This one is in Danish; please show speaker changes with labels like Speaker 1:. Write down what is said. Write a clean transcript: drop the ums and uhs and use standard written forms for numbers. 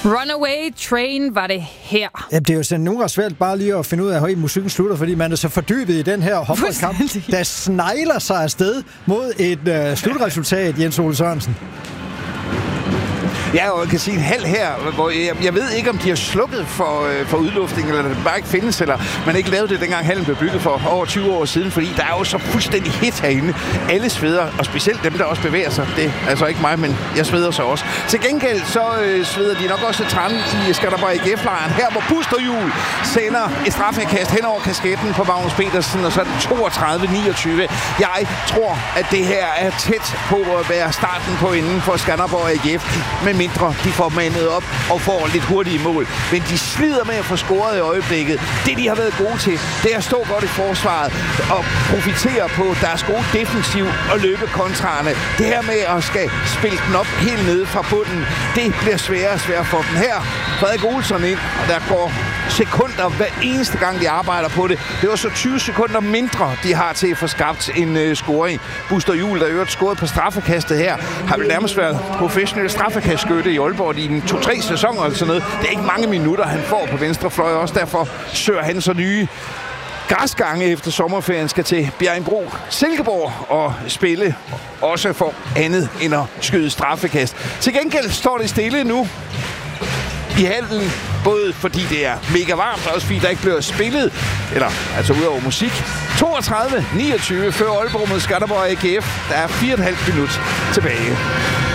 Speaker 1: Runaway Train var det her.
Speaker 2: Ja, det er jo sådan nogle gange svært bare lige at finde ud af, hvor musikken slutter, fordi man er så fordybet i den her håndboldkamp, der snegler sig afsted mod et slutresultat, Jens Ole Sørensen.
Speaker 3: Ja, og jeg kan sige en halv her, hvor jeg ved ikke, om de har slukket for udluftning, eller det bare ikke findes, eller man ikke lavede det, dengang hallen blev bygget for over 20 år siden, fordi der er jo så fuldstændig hit herinde. Alle sveder, og specielt dem, der også bevæger sig. Det er altså ikke mig, men jeg sveder så også. Til gengæld så sveder de nok også træne i Skanderborg IGF-lejren, her hvor Busterhjul sender et straffekast hen over kasketten på Magnus Petersen, og så er det 32-29. Jeg tror, at det her er tæt på at være starten på enden for Skanderborg IGF, men mindre de får mandet op og får lidt hurtige mål. Men de slider med at få scoret i øjeblikket. Det, de har været gode til, det er at stå godt i forsvaret og profitere på deres gode defensiv og løbe kontrarerne. Det her med at skal spille den op helt nede fra bunden, det bliver sværere og sværere for dem her. Frederik Olsson ind, og der går sekunder hver eneste gang, de arbejder på det. Det var så 20 sekunder mindre, de har til at få skabt en scoring. Busterhjul, der øvrigt scoret på straffekastet her, har vel nærmest været professionel straffekastskytte i Aalborg i 2-3 sæsoner eller sådan noget. Det er ikke mange minutter, han får på venstre fløj, også derfor søger han så nye græsgange efter sommerferien, skal til Bjerringbro, Silkeborg og spille også for andet end at skyde straffekast. Til gengæld står det stille nu i hallen, både fordi det er mega varmt, og også fordi der ikke bliver spillet, eller altså udover musik. 32-29 før Aalborg mod Skanderborg AGF. Der er 4,5 minutter tilbage.